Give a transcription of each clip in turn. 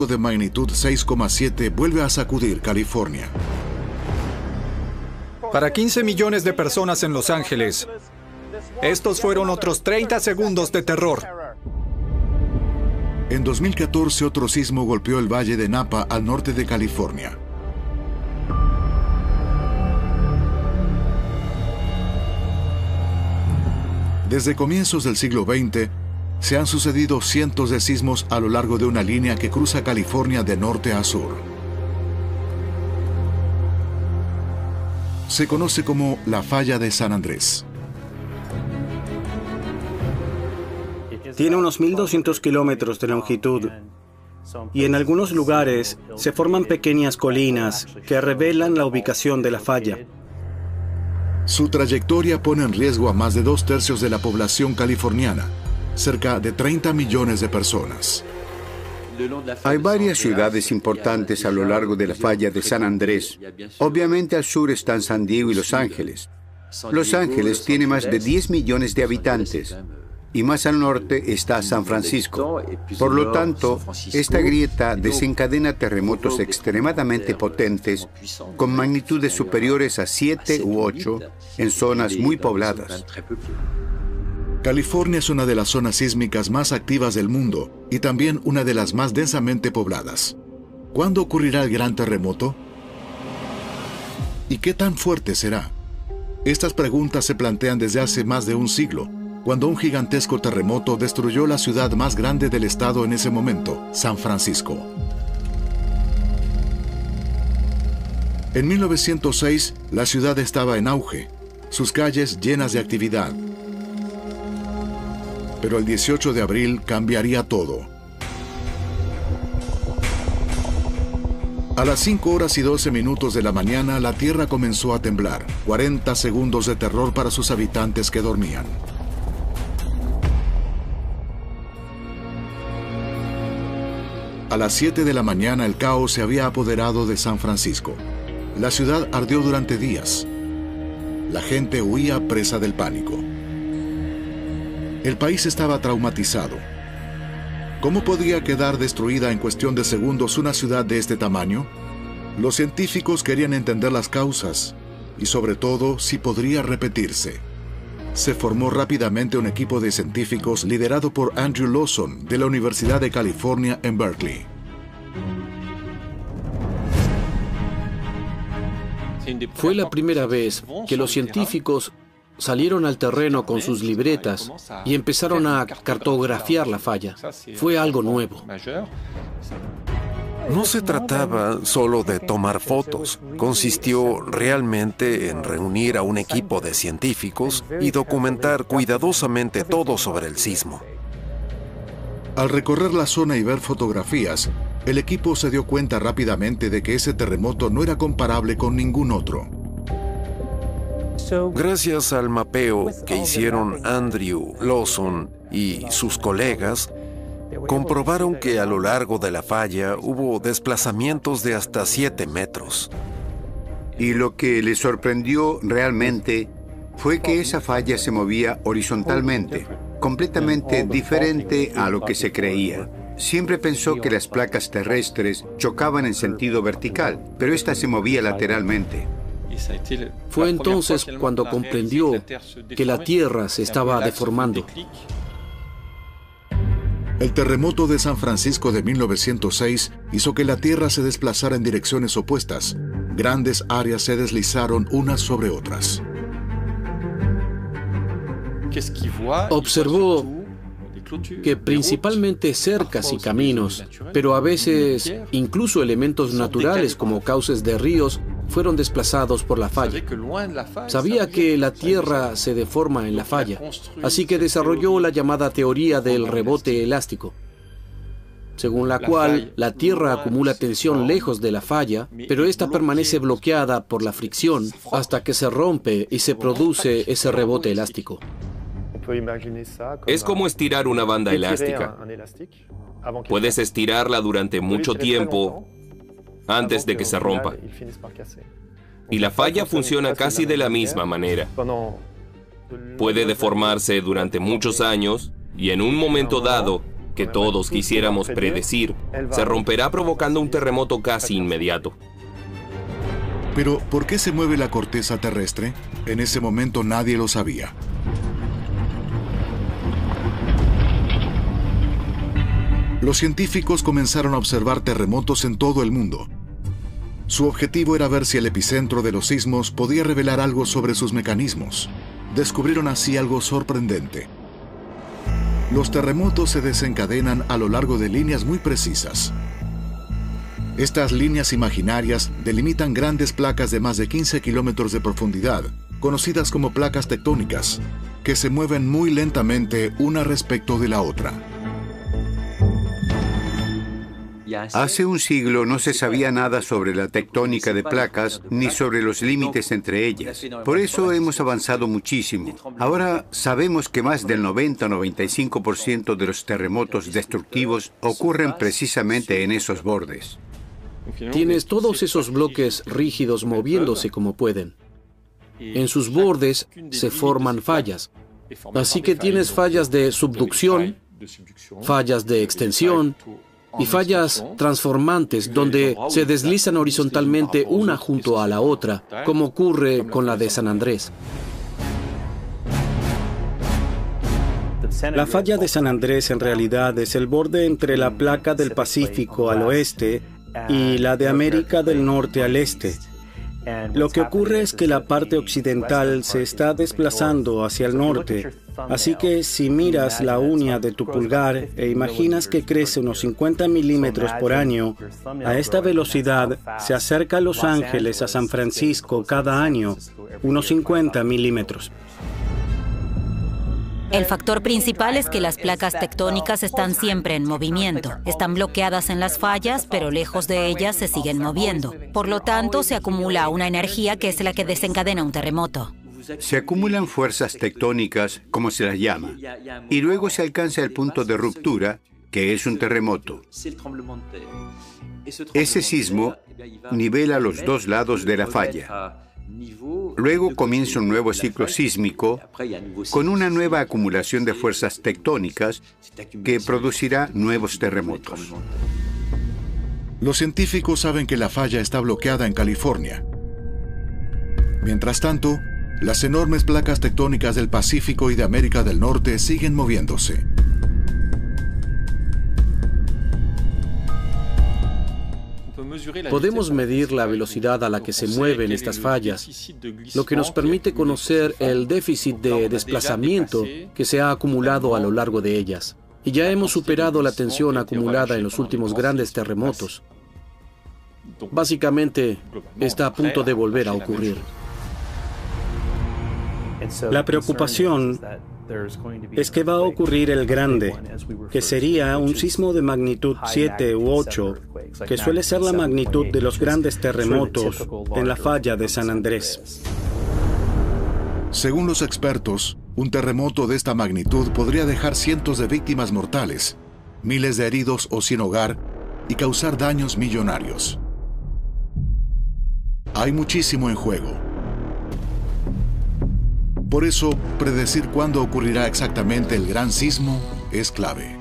de magnitud 6,7 vuelve a sacudir California. Para 15 millones de personas en Los Ángeles, estos fueron otros 30 segundos de terror. En 2014, otro sismo golpeó el valle de Napa al norte de California. Desde comienzos del siglo XX, se han sucedido cientos de sismos a lo largo de una línea que cruza California de norte a sur. Se conoce como la Falla de San Andrés. Tiene unos 1.200 kilómetros de longitud y en algunos lugares se forman pequeñas colinas que revelan la ubicación de la falla. Su trayectoria pone en riesgo a más de 2/3 de la población californiana, cerca de 30 millones de personas. Hay varias ciudades importantes a lo largo de la falla de San Andrés. Obviamente al sur están San Diego y Los Ángeles. Los Ángeles tiene más de 10 millones de habitantes. Y más al norte está San Francisco. Por lo tanto, esta grieta desencadena terremotos extremadamente potentes con magnitudes superiores a 7 u 8 en zonas muy pobladas. California es una de las zonas sísmicas más activas del mundo y también una de las más densamente pobladas. ¿Cuándo ocurrirá el gran terremoto? ¿Y qué tan fuerte será? Estas preguntas se plantean desde hace más de un siglo, cuando un gigantesco terremoto destruyó la ciudad más grande del estado en ese momento, San Francisco. En 1906, la ciudad estaba en auge, sus calles llenas de actividad. Pero el 18 de abril cambiaría todo. A las 5:12 de la mañana, la tierra comenzó a temblar. 40 segundos de terror para sus habitantes que dormían. A las 7 de la mañana el caos se había apoderado de San Francisco. La ciudad ardió durante días. La gente huía presa del pánico. El país estaba traumatizado. ¿Cómo podía quedar destruida en cuestión de segundos una ciudad de este tamaño? Los científicos querían entender las causas y sobre todo si podría repetirse. Se formó rápidamente un equipo de científicos liderado por Andrew Lawson de la Universidad de California en Berkeley. Fue la primera vez que los científicos salieron al terreno con sus libretas y empezaron a cartografiar la falla. Fue algo nuevo. No se trataba solo de tomar fotos, consistió realmente en reunir a un equipo de científicos y documentar cuidadosamente todo sobre el sismo. Al recorrer la zona y ver fotografías, el equipo se dio cuenta rápidamente de que ese terremoto no era comparable con ningún otro. Gracias al mapeo que hicieron Andrew Lawson y sus colegas, comprobaron que a lo largo de la falla hubo desplazamientos de hasta 7 metros. Y lo que les sorprendió realmente fue que esa falla se movía horizontalmente, completamente diferente a lo que se creía. Siempre pensó que las placas terrestres chocaban en sentido vertical, pero esta se movía lateralmente. Fue entonces cuando comprendió que la Tierra se estaba deformando. El terremoto de San Francisco de 1906 hizo que la Tierra se desplazara en direcciones opuestas. Grandes áreas se deslizaron unas sobre otras. Observó que principalmente cercas y caminos, pero a veces incluso elementos naturales como cauces de ríos fueron desplazados por la falla. Sabía que la Tierra se deforma en la falla, así que desarrolló la llamada teoría del rebote elástico, según la cual la Tierra acumula tensión lejos de la falla, pero esta permanece bloqueada por la fricción hasta que se rompe y se produce ese rebote elástico. Es como estirar una banda elástica. Puedes estirarla durante mucho tiempo antes de que se rompa. Y la falla funciona casi de la misma manera. Puede deformarse durante muchos años y en un momento dado que todos quisiéramos predecir, se romperá provocando un terremoto casi inmediato. Pero, ¿por qué se mueve la corteza terrestre? En ese momento nadie lo sabía. Los científicos comenzaron a observar terremotos en todo el mundo. Su objetivo era ver si el epicentro de los sismos podía revelar algo sobre sus mecanismos. Descubrieron así algo sorprendente. Los terremotos se desencadenan a lo largo de líneas muy precisas. Estas líneas imaginarias delimitan grandes placas de más de 15 kilómetros de profundidad, conocidas como placas tectónicas, que se mueven muy lentamente una respecto de la otra. Hace un siglo no se sabía nada sobre la tectónica de placas ni sobre los límites entre ellas. Por eso hemos avanzado muchísimo. Ahora sabemos que más del 90-95% de los terremotos destructivos ocurren precisamente en esos bordes. Tienes todos esos bloques rígidos moviéndose como pueden. En sus bordes se forman fallas. Así que tienes fallas de subducción, fallas de extensión y fallas transformantes donde se deslizan horizontalmente una junto a la otra, como ocurre con la de San Andrés. La falla de San Andrés en realidad es el borde entre la placa del Pacífico al oeste y la de América del Norte al este. Lo que ocurre es que la parte occidental se está desplazando hacia el norte, así que si miras la uña de tu pulgar e imaginas que crece unos 50 milímetros por año, a esta velocidad se acerca Los Ángeles a San Francisco cada año, unos 50 milímetros. El factor principal es que las placas tectónicas están siempre en movimiento. Están bloqueadas en las fallas, pero lejos de ellas se siguen moviendo. Por lo tanto, se acumula una energía que es la que desencadena un terremoto. Se acumulan fuerzas tectónicas, como se las llama, y luego se alcanza el punto de ruptura, que es un terremoto. Ese sismo nivela los dos lados de la falla. Luego comienza un nuevo ciclo sísmico con una nueva acumulación de fuerzas tectónicas que producirá nuevos terremotos. Los científicos saben que la falla está bloqueada en California. Mientras tanto, las enormes placas tectónicas del Pacífico y de América del Norte siguen moviéndose. Podemos medir la velocidad a la que se mueven estas fallas, lo que nos permite conocer el déficit de desplazamiento que se ha acumulado a lo largo de ellas. Y ya hemos superado la tensión acumulada en los últimos grandes terremotos. Básicamente, está a punto de volver a ocurrir. La preocupación es que va a ocurrir el grande, que sería un sismo de magnitud 7 u 8, que suele ser la magnitud de los grandes terremotos en la falla de San Andrés. Según los expertos, un terremoto de esta magnitud podría dejar cientos de víctimas mortales, miles de heridos o sin hogar y causar daños millonarios. Hay muchísimo en juego. Por eso, predecir cuándo ocurrirá exactamente el gran sismo es clave.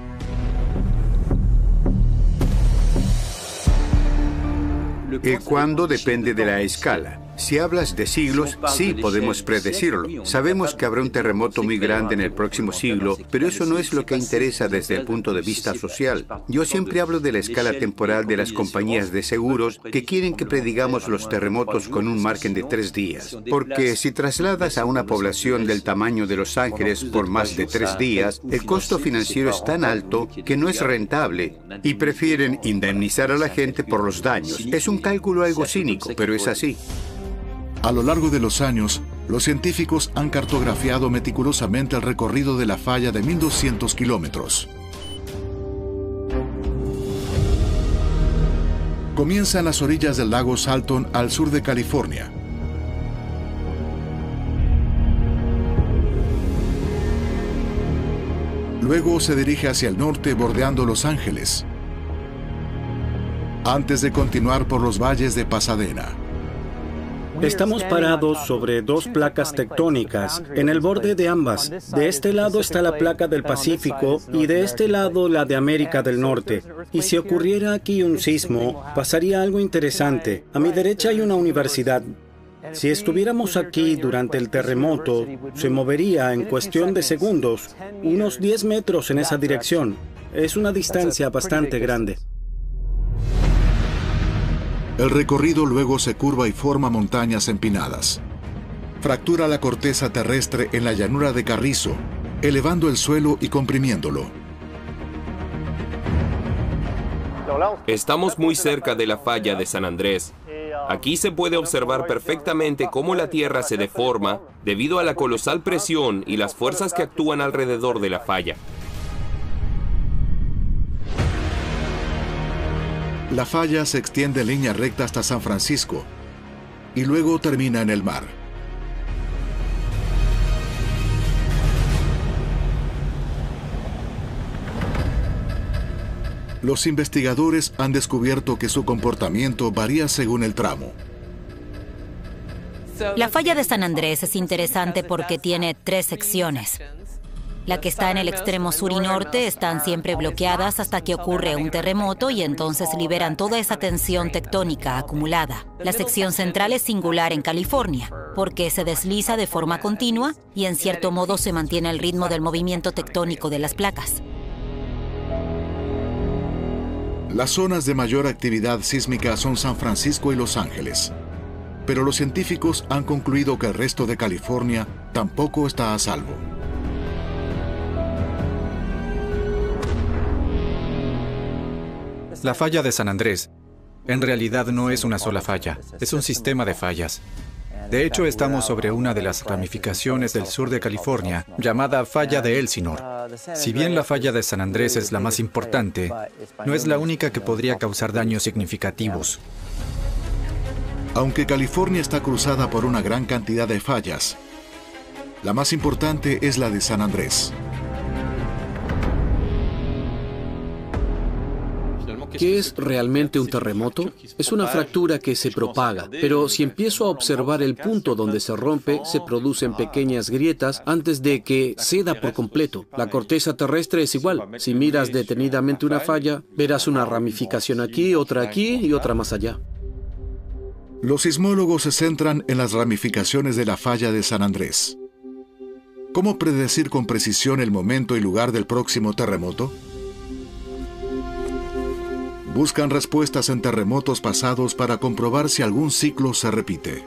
El cuándo depende de la escala. Si hablas de siglos, sí podemos predecirlo. Sabemos que habrá un terremoto muy grande en el próximo siglo, pero eso no es lo que interesa desde el punto de vista social. Yo siempre hablo de la escala temporal de las compañías de seguros que quieren que predigamos los terremotos con un margen de 3 días. Porque si trasladas a una población del tamaño de Los Ángeles por más de 3 días, el costo financiero es tan alto que no es rentable y prefieren indemnizar a la gente por los daños. Es un cálculo algo cínico, pero es así. A lo largo de los años, los científicos han cartografiado meticulosamente el recorrido de la falla de 1.200 kilómetros. Comienza en las orillas del lago Salton al sur de California. Luego se dirige hacia el norte bordeando Los Ángeles, antes de continuar por los valles de Pasadena. Estamos parados sobre dos placas tectónicas, en el borde de ambas. De este lado está la placa del Pacífico y de este lado la de América del Norte. Y si ocurriera aquí un sismo, pasaría algo interesante. A mi derecha hay una universidad. Si estuviéramos aquí durante el terremoto, se movería en cuestión de segundos, unos 10 metros en esa dirección. Es una distancia bastante grande. El recorrido luego se curva y forma montañas empinadas. Fractura la corteza terrestre en la llanura de Carrizo, elevando el suelo y comprimiéndolo. Estamos muy cerca de la falla de San Andrés. Aquí se puede observar perfectamente cómo la Tierra se deforma debido a la colosal presión y las fuerzas que actúan alrededor de la falla. La falla se extiende en línea recta hasta San Francisco y luego termina en el mar. Los investigadores han descubierto que su comportamiento varía según el tramo. La falla de San Andrés es interesante porque tiene 3 secciones. La que está en el extremo sur y norte están siempre bloqueadas hasta que ocurre un terremoto y entonces liberan toda esa tensión tectónica acumulada. La sección central es singular en California, porque se desliza de forma continua y en cierto modo se mantiene el ritmo del movimiento tectónico de las placas. Las zonas de mayor actividad sísmica son San Francisco y Los Ángeles, pero los científicos han concluido que el resto de California tampoco está a salvo. La falla de San Andrés, en realidad no es una sola falla, es un sistema de fallas. De hecho, estamos sobre una de las ramificaciones del sur de California, llamada Falla de Elsinore. Si bien la falla de San Andrés es la más importante, no es la única que podría causar daños significativos. Aunque California está cruzada por una gran cantidad de fallas, la más importante es la de San Andrés. ¿Qué es realmente un terremoto? Es una fractura que se propaga, pero si empiezo a observar el punto donde se rompe, se producen pequeñas grietas antes de que ceda por completo. La corteza terrestre es igual. Si miras detenidamente una falla, verás una ramificación aquí y otra más allá. Los sismólogos se centran en las ramificaciones de la falla de San Andrés. ¿Cómo predecir con precisión el momento y lugar del próximo terremoto? Buscan respuestas en terremotos pasados para comprobar si algún ciclo se repite.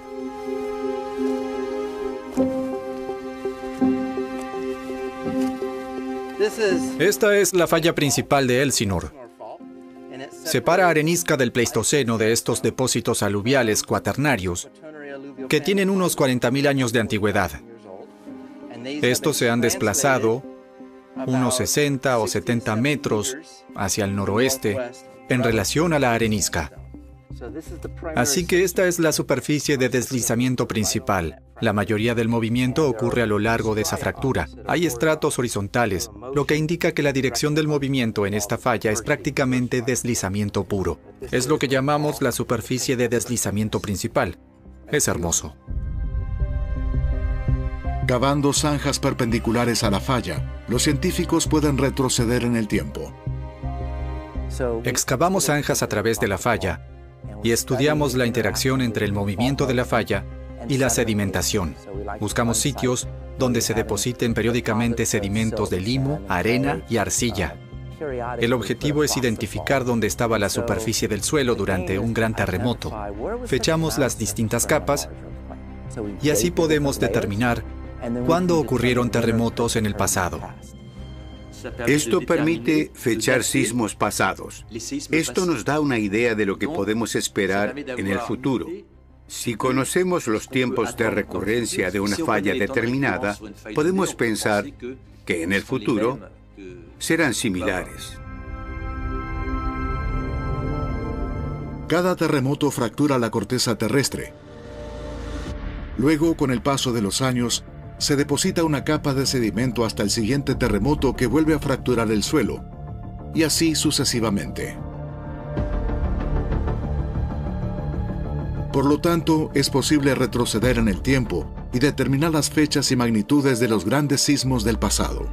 Esta es la falla principal de Elsinore. Separa arenisca del Pleistoceno de estos depósitos aluviales cuaternarios que tienen unos 40.000 años de antigüedad. Estos se han desplazado unos 60 o 70 metros hacia el noroeste en relación a la arenisca. Así que esta es la superficie de deslizamiento principal. La mayoría del movimiento ocurre a lo largo de esa fractura. Hay estratos horizontales, lo que indica que la dirección del movimiento en esta falla es prácticamente deslizamiento puro. Es lo que llamamos la superficie de deslizamiento principal. Es hermoso. Cavando zanjas perpendiculares a la falla, los científicos pueden retroceder en el tiempo. Excavamos zanjas a través de la falla y estudiamos la interacción entre el movimiento de la falla y la sedimentación. Buscamos sitios donde se depositen periódicamente sedimentos de limo, arena y arcilla. El objetivo es identificar dónde estaba la superficie del suelo durante un gran terremoto. Fechamos las distintas capas y así podemos determinar cuándo ocurrieron terremotos en el pasado. Esto permite fechar sismos pasados. Esto nos da una idea de lo que podemos esperar en el futuro. Si conocemos los tiempos de recurrencia de una falla determinada, podemos pensar que en el futuro serán similares. Cada terremoto fractura la corteza terrestre. Luego, con el paso de los años, se deposita una capa de sedimento hasta el siguiente terremoto que vuelve a fracturar el suelo, y así sucesivamente. Por lo tanto, es posible retroceder en el tiempo y determinar las fechas y magnitudes de los grandes sismos del pasado.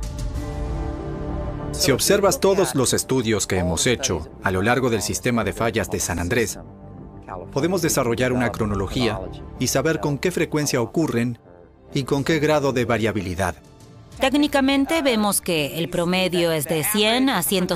Si observas todos los estudios que hemos hecho a lo largo del sistema de fallas de San Andrés, podemos desarrollar una cronología y saber con qué frecuencia ocurren y con qué grado de variabilidad. Técnicamente vemos que el promedio es de 100 a